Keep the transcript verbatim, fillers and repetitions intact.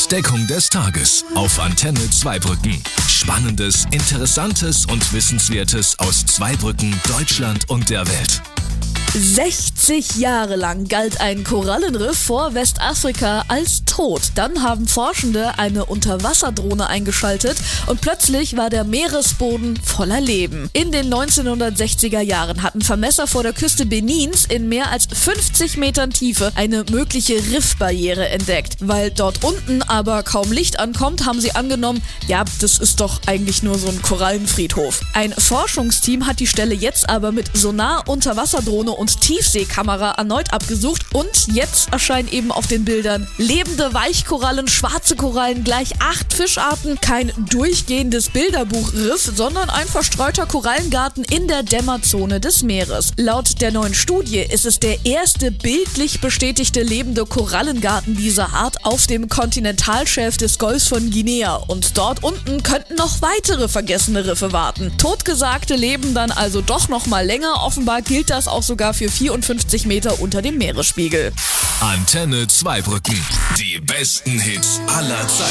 Entdeckung des Tages auf Antenne Zweibrücken. Spannendes, Interessantes und Wissenswertes aus Zweibrücken, Deutschland und der Welt. sechzig Jahre lang galt ein Korallenriff vor Westafrika als tot. Dann haben Forschende eine Unterwasserdrohne eingeschaltet und plötzlich war der Meeresboden voller Leben. In den neunzehnhundertsechziger Jahren hatten Vermesser vor der Küste Benins in mehr als fünfzig Metern Tiefe eine mögliche Riffbarriere entdeckt. Weil dort unten aber kaum Licht ankommt, haben sie angenommen, ja, das ist doch eigentlich nur so ein Korallenfriedhof. Ein Forschungsteam hat die Stelle jetzt aber mit Sonar, Unterwasserdrohne und Tiefseekamera erneut abgesucht und jetzt erscheinen eben auf den Bildern lebende Weichkorallen, schwarze Korallen, gleich acht Fischarten, kein durchgehendes Bilderbuchriff, sondern ein verstreuter Korallengarten in der Dämmerzone des Meeres. Laut der neuen Studie ist es der erste bildlich bestätigte lebende Korallengarten dieser Art auf dem Kontinentalschelf des Golfs von Guinea und dort unten könnten noch weitere vergessene Riffe warten. Totgesagte leben dann also doch noch mal länger, offenbar gilt das auch sogar für vierundfünfzig Meter unter dem Meeresspiegel. Antenne Zweibrücken. Die besten Hits aller Zeiten.